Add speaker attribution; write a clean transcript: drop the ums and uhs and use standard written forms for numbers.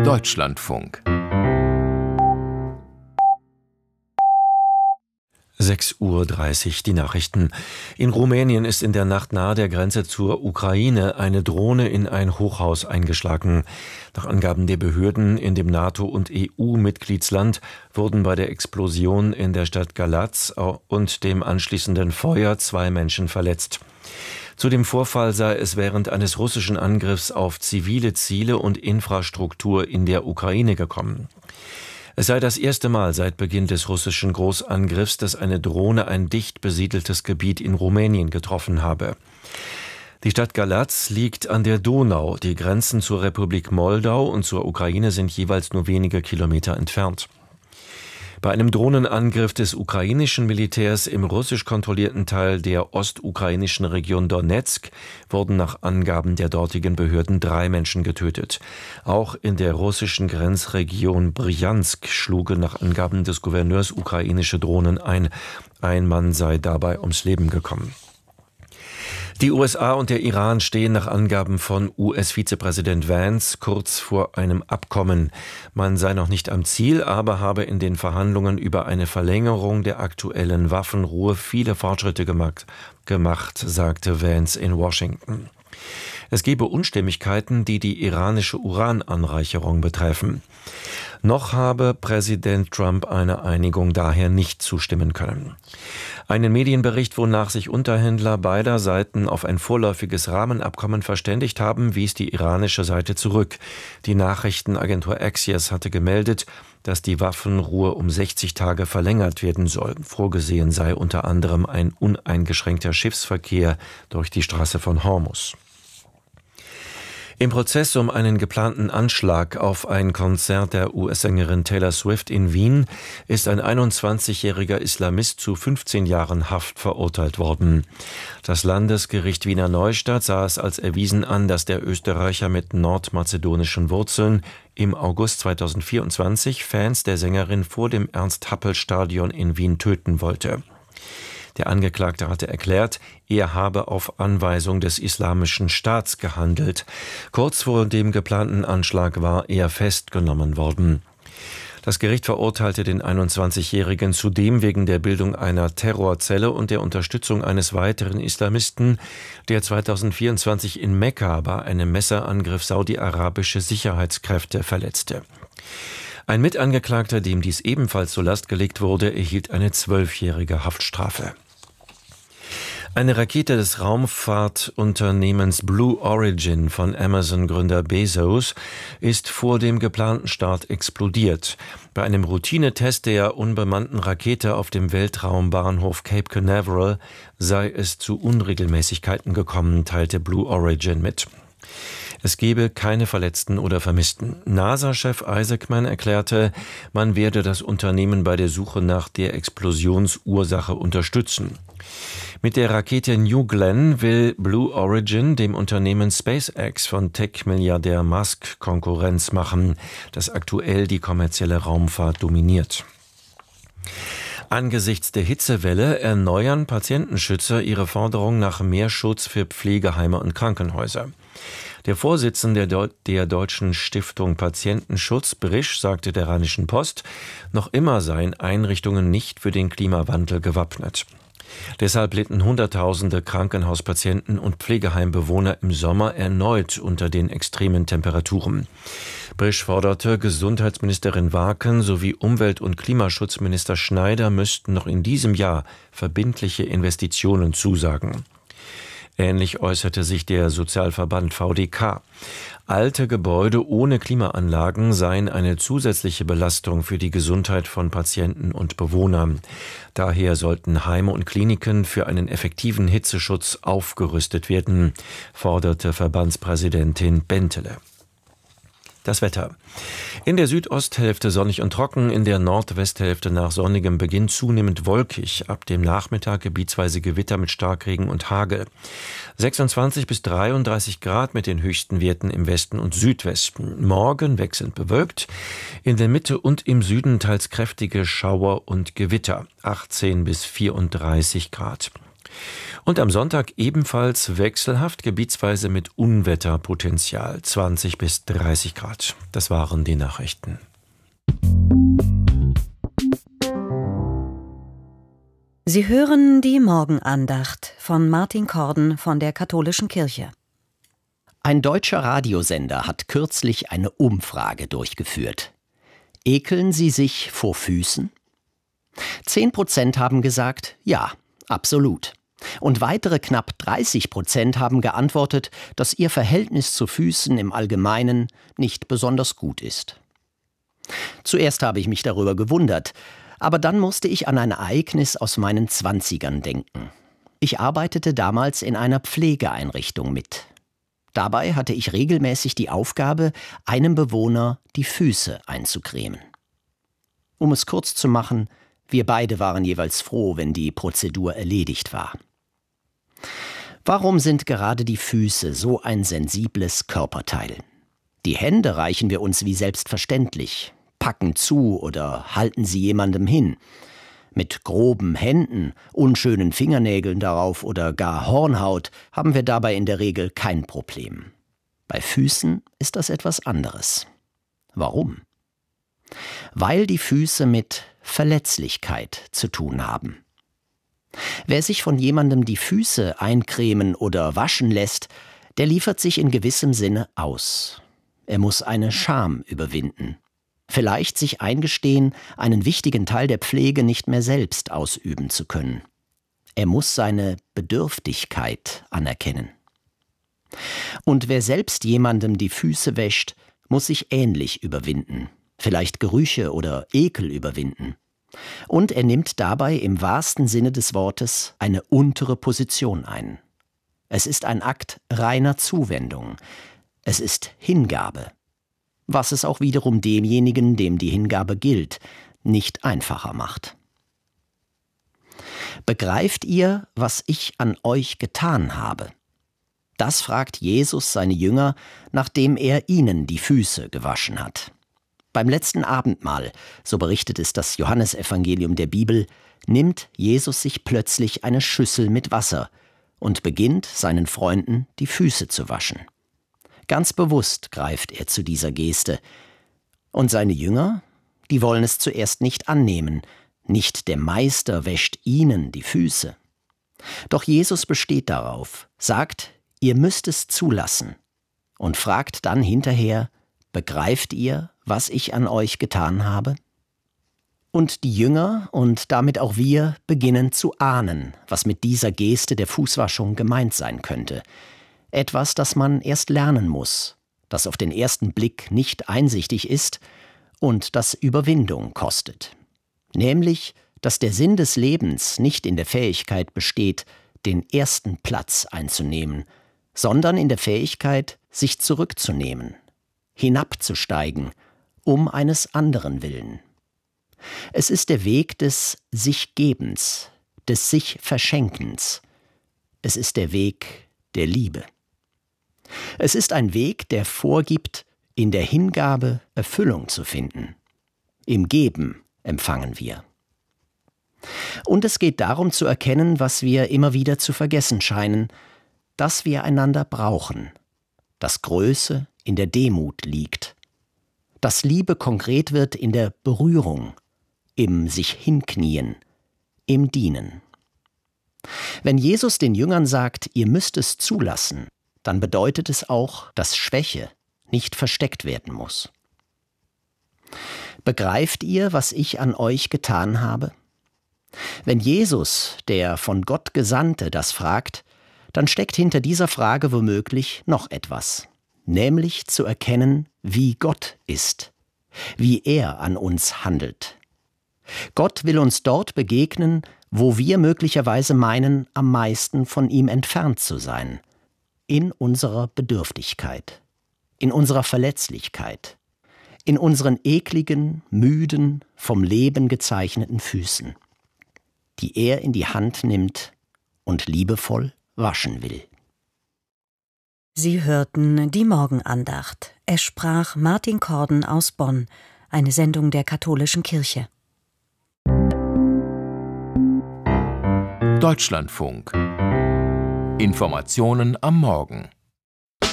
Speaker 1: Deutschlandfunk
Speaker 2: 6:30 Uhr, die Nachrichten. In Rumänien ist in der Nacht nahe der Grenze zur Ukraine eine Drohne in ein Hochhaus eingeschlagen. Nach Angaben der Behörden in dem NATO- und EU-Mitgliedsland wurden bei der Explosion in der Stadt Galați und dem anschließenden Feuer 2 Menschen verletzt. Zu dem Vorfall sei es während eines russischen Angriffs auf zivile Ziele und Infrastruktur in der Ukraine gekommen. Es sei das erste Mal seit Beginn des russischen Großangriffs, dass eine Drohne ein dicht besiedeltes Gebiet in Rumänien getroffen habe. Die Stadt Galați liegt an der Donau. Die Grenzen zur Republik Moldau und zur Ukraine sind jeweils nur wenige Kilometer entfernt. Bei einem Drohnenangriff des ukrainischen Militärs im russisch kontrollierten Teil der ostukrainischen Region Donezk wurden nach Angaben der dortigen Behörden 3 Menschen getötet. Auch in der russischen Grenzregion Brjansk schlugen nach Angaben des Gouverneurs ukrainische Drohnen ein. Ein Mann sei dabei ums Leben gekommen. Die USA und der Iran stehen nach Angaben von US-Vizepräsident Vance kurz vor einem Abkommen. Man sei noch nicht am Ziel, aber habe in den Verhandlungen über eine Verlängerung der aktuellen Waffenruhe viele Fortschritte gemacht, sagte Vance in Washington. Es gebe Unstimmigkeiten, die die iranische Urananreicherung betreffen. Noch habe Präsident Trump einer Einigung daher nicht zustimmen können. Einen Medienbericht, wonach sich Unterhändler beider Seiten auf ein vorläufiges Rahmenabkommen verständigt haben, wies die iranische Seite zurück. Die Nachrichtenagentur Axios hatte gemeldet, dass die Waffenruhe um 60 Tage verlängert werden soll. Vorgesehen sei unter anderem ein uneingeschränkter Schiffsverkehr durch die Straße von Hormuz. Im Prozess um einen geplanten Anschlag auf ein Konzert der US-Sängerin Taylor Swift in Wien ist ein 21-jähriger Islamist zu 15 Jahren Haft verurteilt worden. Das Landesgericht Wiener Neustadt sah es als erwiesen an, dass der Österreicher mit nordmazedonischen Wurzeln im August 2024 Fans der Sängerin vor dem Ernst-Happel-Stadion in Wien töten wollte. Der Angeklagte hatte erklärt, er habe auf Anweisung des Islamischen Staats gehandelt. Kurz vor dem geplanten Anschlag war er festgenommen worden. Das Gericht verurteilte den 21-Jährigen zudem wegen der Bildung einer Terrorzelle und der Unterstützung eines weiteren Islamisten, der 2024 in Mekka bei einem Messerangriff saudi-arabische Sicherheitskräfte verletzte. Ein Mitangeklagter, dem dies ebenfalls zur Last gelegt wurde, erhielt eine 12-jährige Haftstrafe. Eine Rakete des Raumfahrtunternehmens Blue Origin von Amazon-Gründer Bezos ist vor dem geplanten Start explodiert. Bei einem Routinetest der unbemannten Rakete auf dem Weltraumbahnhof Cape Canaveral sei es zu Unregelmäßigkeiten gekommen, teilte Blue Origin mit. Es gebe keine Verletzten oder Vermissten. NASA-Chef Isaacman erklärte, man werde das Unternehmen bei der Suche nach der Explosionsursache unterstützen. Mit der Rakete New Glenn will Blue Origin dem Unternehmen SpaceX von Tech-Milliardär Musk Konkurrenz machen, das aktuell die kommerzielle Raumfahrt dominiert. Angesichts der Hitzewelle erneuern Patientenschützer ihre Forderung nach mehr Schutz für Pflegeheime und Krankenhäuser. Der Vorsitzende der Deutschen Stiftung Patientenschutz, Brisch, sagte der Rheinischen Post, noch immer seien Einrichtungen nicht für den Klimawandel gewappnet. Deshalb litten Hunderttausende Krankenhauspatienten und Pflegeheimbewohner im Sommer erneut unter den extremen Temperaturen. Brisch forderte, Gesundheitsministerin Waaken sowie Umwelt- und Klimaschutzminister Schneider müssten noch in diesem Jahr verbindliche Investitionen zusagen. Ähnlich äußerte sich der Sozialverband VDK. Alte Gebäude ohne Klimaanlagen seien eine zusätzliche Belastung für die Gesundheit von Patienten und Bewohnern. Daher sollten Heime und Kliniken für einen effektiven Hitzeschutz aufgerüstet werden, forderte Verbandspräsidentin Bentele. Das Wetter. In der Südosthälfte sonnig und trocken, in der Nordwesthälfte nach sonnigem Beginn zunehmend wolkig. Ab dem Nachmittag gebietsweise Gewitter mit Starkregen und Hagel. 26 bis 33 Grad mit den höchsten Werten im Westen und Südwesten. Morgen wechselnd bewölkt. In der Mitte und im Süden teils kräftige Schauer und Gewitter. 18 bis 34 Grad. Und am Sonntag ebenfalls wechselhaft, gebietsweise mit Unwetterpotenzial, 20 bis 30 Grad. Das waren die Nachrichten.
Speaker 1: Sie hören die Morgenandacht von Martin Korden von der Katholischen Kirche.
Speaker 3: Ein deutscher Radiosender hat kürzlich eine Umfrage durchgeführt. Ekeln Sie sich vor Füßen? 10% haben gesagt, ja, absolut. Und weitere knapp 30% haben geantwortet, dass ihr Verhältnis zu Füßen im Allgemeinen nicht besonders gut ist. Zuerst habe ich mich darüber gewundert, aber dann musste ich an ein Ereignis aus meinen 20ern denken. Ich arbeitete damals in einer Pflegeeinrichtung mit. Dabei hatte ich regelmäßig die Aufgabe, einem Bewohner die Füße einzucremen. Um es kurz zu machen, wir beide waren jeweils froh, wenn die Prozedur erledigt war. Warum sind gerade die Füße so ein sensibles Körperteil? Die Hände reichen wir uns wie selbstverständlich, packen zu oder halten sie jemandem hin. Mit groben Händen, unschönen Fingernägeln darauf oder gar Hornhaut haben wir dabei in der Regel kein Problem. Bei Füßen ist das etwas anderes. Warum? Weil die Füße mit Verletzlichkeit zu tun haben. Wer sich von jemandem die Füße eincremen oder waschen lässt, der liefert sich in gewissem Sinne aus. Er muss eine Scham überwinden. Vielleicht sich eingestehen, einen wichtigen Teil der Pflege nicht mehr selbst ausüben zu können. Er muss seine Bedürftigkeit anerkennen. Und wer selbst jemandem die Füße wäscht, muss sich ähnlich überwinden, vielleicht Gerüche oder Ekel überwinden. Und er nimmt dabei im wahrsten Sinne des Wortes eine untere Position ein. Es ist ein Akt reiner Zuwendung. Es ist Hingabe. Was es auch wiederum demjenigen, dem die Hingabe gilt, nicht einfacher macht. Begreift ihr, was ich an euch getan habe? Das fragt Jesus seine Jünger, nachdem er ihnen die Füße gewaschen hat. Beim letzten Abendmahl, so berichtet es das Johannesevangelium der Bibel, nimmt Jesus sich plötzlich eine Schüssel mit Wasser und beginnt seinen Freunden die Füße zu waschen. Ganz bewusst greift er zu dieser Geste. Und seine Jünger, die wollen es zuerst nicht annehmen. Nicht der Meister wäscht ihnen die Füße. Doch Jesus besteht darauf, sagt, ihr müsst es zulassen und fragt dann hinterher, begreift ihr, was ich an euch getan habe? Und die Jünger und damit auch wir beginnen zu ahnen, was mit dieser Geste der Fußwaschung gemeint sein könnte. Etwas, das man erst lernen muss, das auf den ersten Blick nicht einsichtig ist und das Überwindung kostet. Nämlich, dass der Sinn des Lebens nicht in der Fähigkeit besteht, den ersten Platz einzunehmen, sondern in der Fähigkeit, sich zurückzunehmen, hinabzusteigen, um eines anderen willen. Es ist der Weg des Sich-Gebens, des Sich-Verschenkens. Es ist der Weg der Liebe. Es ist ein Weg, der vorgibt, in der Hingabe Erfüllung zu finden. Im Geben empfangen wir. Und es geht darum zu erkennen, was wir immer wieder zu vergessen scheinen, dass wir einander brauchen, dass Größe in der Demut liegt, dass Liebe konkret wird in der Berührung, im sich hinknien, im Dienen. Wenn Jesus den Jüngern sagt, ihr müsst es zulassen, dann bedeutet es auch, dass Schwäche nicht versteckt werden muss. Begreift ihr, was ich an euch getan habe? Wenn Jesus, der von Gott Gesandte, das fragt, dann steckt hinter dieser Frage womöglich noch etwas, nämlich zu erkennen, wie Gott ist, wie er an uns handelt. Gott will uns dort begegnen, wo wir möglicherweise meinen, am meisten von ihm entfernt zu sein, in unserer Bedürftigkeit, in unserer Verletzlichkeit, in unseren ekligen, müden, vom Leben gezeichneten Füßen, die er in die Hand nimmt und liebevoll waschen will.
Speaker 1: Sie hörten die Morgenandacht. Es sprach Martin Korden aus Bonn, eine Sendung der Katholischen Kirche.
Speaker 4: Deutschlandfunk Informationen am Morgen.